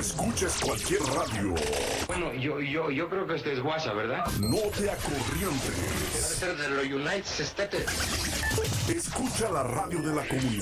escuches cualquier radio. Bueno, yo creo que este es WhatsApp, ¿verdad? No te Debe acorrientes. ser de los United States. Escucha la radio de la comunidad.